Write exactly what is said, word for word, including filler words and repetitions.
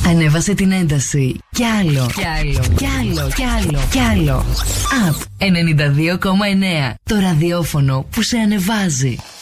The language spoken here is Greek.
Ανέβασε την ένταση. Κι άλλο, κι άλλο, κι άλλο, κι άλλο, κι άλλο. Απ ενενήντα δύο κόμμα εννέα. Το ραδιόφωνο που σε ανεβάζει.